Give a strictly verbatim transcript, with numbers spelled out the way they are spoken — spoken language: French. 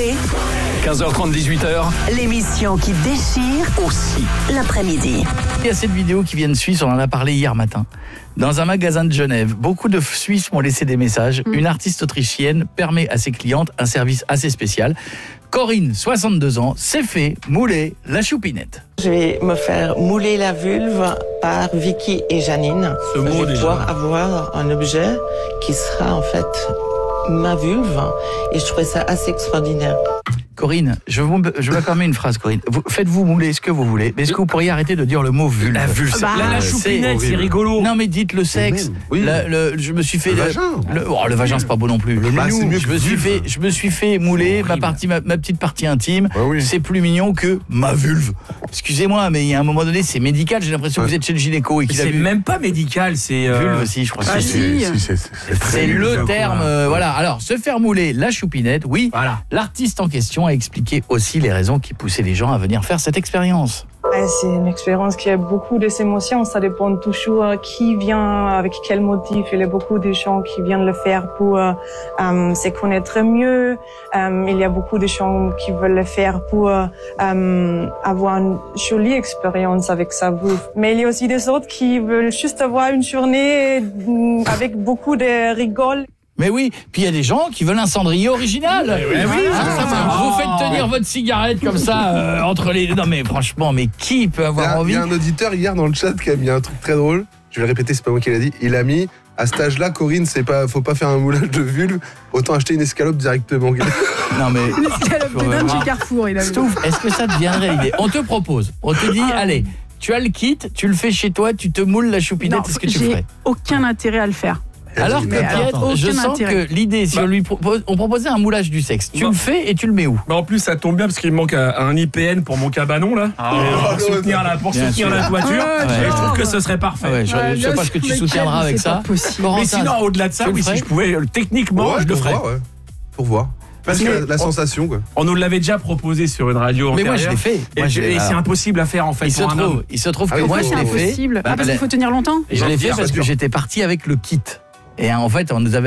Coé. quinze heures trente, dix-huit heures. L'émission qui déchire Aussi. l'après-midi. Il y a cette vidéo qui vient de Suisse, on en a parlé hier matin. Dans un magasin de Genève, beaucoup de Suisses m'ont laissé des messages. Mmh. Une artiste autrichienne permet à ses clientes un service assez spécial. Corinne, soixante-deux ans, s'est fait mouler la choupinette. Je vais me faire mouler la vulve par Vicky et Janine. Ce mot je vais déjà. pouvoir avoir un objet qui sera en fait ma vulve et je trouvais ça assez extraordinaire. Corinne, je vous, je me permets une phrase, Corinne. Vous, faites-vous mouler ce que vous voulez, mais est-ce que vous pourriez arrêter de dire le mot vulve? La vulve, c'est... Bah, la, la c'est choupinette, c'est, horrible. rigolo. Non, mais dites le sexe. Même, oui. La- le, je me suis fait Le vagin. Le, oh, le vagin, c'est pas beau non plus. Le bah, c'est mieux je que me suis vulve. fait, je me suis fait mouler ma partie, ma, ma petite partie intime. Bah oui. C'est plus mignon que ma vulve. Excusez-moi, mais il y a un moment donné, c'est médical. J'ai l'impression que vous êtes chez le gynéco et qu'il a C'est vu. même pas médical, c'est... euh, Vulve aussi, je crois. Ah, que c'est- si. Si, c'est, c'est, c'est C'est le vulve, terme, quoi. euh, voilà. Alors, se faire mouler la choupinette, oui. Voilà. L'artiste en question a expliqué aussi les raisons qui poussaient les gens à venir faire cette expérience. Ouais, c'est une expérience qui a beaucoup d'émotions. Ça dépend toujours qui vient, avec quel motif. Il y a beaucoup de gens qui viennent le faire pour euh, euh, se connaître mieux. Euh, il y a beaucoup de gens qui veulent le faire pour euh, euh, avoir une jolie expérience avec sa vulve. Mais il y a aussi des autres qui veulent juste avoir une journée euh, avec beaucoup de rigole. Mais oui, puis il y a des gens qui veulent un cendrier original. oui, Ah, c'est ça ça. va. Vous Oh. faites tenir votre cigarette comme ça euh, entre les... Non mais franchement, mais qui peut Il y, avoir a, il envie? y a un auditeur hier dans le chat qui a mis un truc très drôle. Je vais le répéter, c'est pas moi qui l'a dit. Il a mis à cet âge-là, Corinne, c'est pas, faut pas faire un moulage de vulve, autant acheter une escalope directement. Non mais... Une escalope de Faut dingue voir. chez Carrefour, il a vu. Stouff, est-ce que ça deviendrait l'idée? On te propose, on te dit, allez, tu as le kit, tu le fais chez toi, tu te moules la choupinette, Non, est-ce que tu j'ai ferais? aucun intérêt à le faire. Alors que Mais alors, Pietre, je aucun sens intérêt. que l'idée, si Bah. on lui propose, on proposait un moulage du sexe, tu Bah. le fais et tu le mets où? Bah en plus ça tombe bien parce qu'il me manque un, un I P N pour mon cabanon là Ah. Et, euh, pour Oh, soutenir la, pour bien soutenir sûr. la toiture. Ah, Et je trouve j'adore. que ce serait parfait. Ah ouais, je, Ouais, je sais bien pas ce que tu sûr, soutiendras mais avec c'est ça. pas possible. Corentin, Mais sinon au-delà de ça, tu le oui, ferais si je pouvais euh, techniquement, je le pour ferais. voir, ouais. Pour voir. Parce Mais- que la, la sensation, quoi. On nous l'avait déjà proposé sur une radio mais moi je antérieure. l'ai fait. Et, Moi, je l'ai- et c'est alors, impossible à faire en fait il se pour un trouve, homme. il se trouve Ah que oui, moi faut- je C'est l'ai fait. impossible. Bah, Ah, parce la- qu'il faut tenir longtemps. Je l'ai fait Jean-Pierre, parce c'est que dur. j'étais parti avec le kit. Et en fait, on nous avait